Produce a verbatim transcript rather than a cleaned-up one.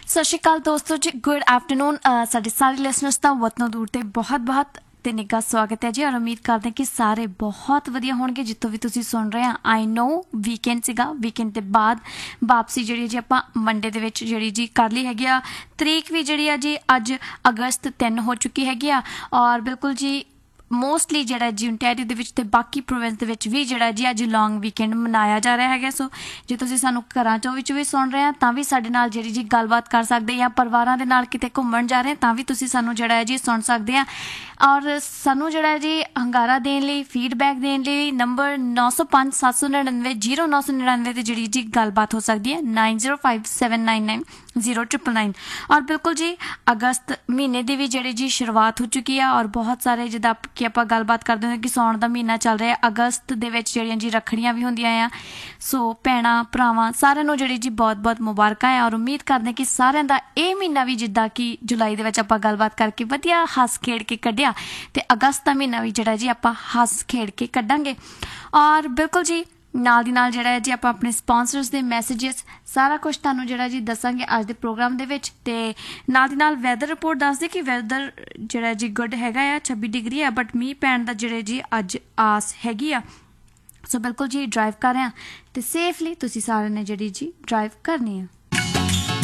ਸਤਿ ਸ਼੍ਰੀ ਅਕਾਲ ਦੋਸਤੋ ਜੀ, ਗੁੱਡ ਆਫਟਰਨੂਨ। ਸਾਡੇ ਸਾਰੇ ਲਿਸਨਰਸ ਦਾ ਵਤਨੋਂ ਦੂਰ ਤੇ ਬਹੁਤ ਬਹੁਤ ਤੇ ਨਿੱਘਾ ਸਵਾਗਤ ਹੈ ਜੀ। ਔਰ ਉਮੀਦ ਕਰਦੇ ਹਾਂ ਕਿ ਸਾਰੇ ਬਹੁਤ ਵਧੀਆ ਹੋਣਗੇ ਜਿੱਥੋਂ ਵੀ ਤੁਸੀਂ ਸੁਣ ਰਹੇ ਆ। ਆਈ ਨੋ ਵੀਕਐਂਡ ਸੀਗਾ, ਵੀਕਐਂਡ ਦੇ ਬਾਅਦ ਵਾਪਸੀ ਜਿਹੜੀ ਜੀ ਆਪਾਂ ਮੰਡੇ ਦੇ ਵਿੱਚ ਜਿਹੜੀ ਜੀ ਕਰ ਲਈ ਹੈਗੀ ਆ। ਤਰੀਕ ਵੀ ਜਿਹੜੀ ਆ ਜੀ ਅੱਜ ਅਗਸਤ ਤਿੰਨ ਹੋ ਚੁੱਕੀ ਹੈਗੀ ਆ। ਔਰ ਬਿਲਕੁਲ ਜੀ ਮੋਸਟਲੀ ਜਿਹੜਾ ਜੀ ਓਨਟਾਰੀਓ ਦੇ ਵਿੱਚ ਤੇ ਬਾਕੀ ਪ੍ਰੋਵਿੰਸ ਦੇ ਵਿੱਚ ਵੀ ਜਿਹੜਾ ਜੀ ਅੱਜ ਲੌਂਗ ਵੀਕਐਂਡ ਮਨਾਇਆ ਜਾ ਰਿਹਾ ਹੈਗਾ। ਸੋ ਜੇ ਤੁਸੀਂ ਸਾਨੂੰ ਘਰਾਂ ਚੋਂ ਵਿੱਚ ਵੀ ਸੁਣ ਰਹੇ ਆ ਤਾਂ ਵੀ ਸਾਡੇ ਨਾਲ ਜਿਹੜੀ ਜੀ ਗੱਲਬਾਤ ਕਰ ਸਕਦੇ, ਜਾਂ ਪਰਿਵਾਰਾਂ ਦੇ ਨਾਲ ਕਿਤੇ ਘੁੰਮਣ ਜਾ ਰਹੇ ਤਾਂ ਵੀ ਤੁਸੀਂ ਸਾਨੂੰ ਜਿਹੜਾ ਹੈ ਜੀ ਸੁਣ ਸਕਦੇ ਆ। ਔਰ ਸਾਨੂੰ ਜਿਹੜਾ ਜੀ ਹੰਗਾਰਾ ਦੇਣ ਲਈ, ਫੀਡਬੈਕ ਦੇਣ ਲਈ ਨੰਬਰ ਨੌ ਸੌ ਪੰਜ ਸੱਤ ਸੌ ਨੜਿਨਵੇਂ ਜੀਰੋ ਨੌ ਸੌ ਨੜਿਨਵੇਂ 'ਤੇ ਜਿਹੜੀ ਜੀ ਗੱਲਬਾਤ ਹੋ ਸਕਦੀ ਹੈ nine zero five seven nine nine zero triple nine. ਔਰ ਬਿਲਕੁਲ ਜੀ ਅਗਸਤ ਮਹੀਨੇ ਦੀ ਵੀ ਜਿਹੜੀ ਜੀ ਸ਼ੁਰੂਆਤ ਹੋ ਚੁੱਕੀ ਆ। ਔਰ ਬਹੁਤ ਸਾਰੇ ਜਿੱਦਾਂ ਕਿ ਆਪਾਂ ਗੱਲਬਾਤ ਕਰਦੇ ਹਾਂ ਕਿ ਸਾਉਣ ਦਾ ਮਹੀਨਾ ਚੱਲ ਰਿਹਾ, ਅਗਸਤ ਦੇ ਵਿੱਚ ਜਿਹੜੀਆਂ ਜੀ ਰੱਖੜੀਆਂ ਵੀ ਹੁੰਦੀਆਂ ਆ। ਸੋ ਭੈਣਾਂ ਭਰਾਵਾਂ ਸਾਰਿਆਂ ਨੂੰ ਜਿਹੜੀ ਜੀ ਬਹੁਤ ਬਹੁਤ ਮੁਬਾਰਕਾਂ ਹੈ। ਔਰ ਉਮੀਦ ਕਰਦੇ ਕਿ ਸਾਰਿਆਂ ਦਾ ਇਹ ਮਹੀਨਾ ਵੀ ਜਿੱਦਾਂ ਕਿ ਜੁਲਾਈ ਦੇ ਵਿੱਚ ਆਪਾਂ ਗੱਲਬਾਤ ਕਰਕੇ ਵਧੀਆ ਹੱਸ ਖੇਡ ਕੇ ਕੱਢਿਆ, ਤੇ ਅਗਸਤ ਦਾ ਮਹੀਨਾ ਵੀ ਜਿਹੜਾ ਜੀ ਆਪਾਂ ਹੱਸ ਖੇਡ ਕੇ ਕੱਢਾਂਗੇ। ਔਰ ਬਿਲਕੁਲ ਜੀ ਨਾਲ ਦੀ ਨਾਲ ਜਿਹੜਾ ਹੈ ਜੀ ਆਪਾਂ ਆਪਣੇ ਸਪੋਂਸਰਸ ਦੇ ਮੈਸੇजेस ਸਾਰਾ ਕੁਝ ਤੁਹਾਨੂੰ ਜਿਹੜਾ ਜੀ ਦੱਸਾਂਗੇ ਅੱਜ ਦੇ ਪ੍ਰੋਗਰਾਮ ਦੇ ਵਿੱਚ। ਤੇ ਨਾਲ ਦੀ ਨਾਲ ਵੈਦਰ ਰਿਪੋਰਟ ਦੱਸਦੇ ਕਿ ਵੈਦਰ ਜਿਹੜਾ ਜੀ ਗੁੱਡ ਹੈਗਾ ਆ, ਛੱਬੀ ਡਿਗਰੀ ਆ, ਬਟ ਮੀਂਹ ਪੈਣ ਦਾ ਜਿਹੜੇ ਜੀ ਅੱਜ ਆਸ ਹੈਗੀ ਆ। ਸੋ ਬਿਲਕੁਲ ਜੀ ਡਰਾਈਵ ਕਰ ਰਹੇ ਆ ਤੇ ਸੇਫਲੀ ਤੁਸੀਂ ਸਾਰਿਆਂ ਨੇ ਜਿਹੜੀ ਜੀ ਡਰਾਈਵ ਕਰਨੀ ਆ।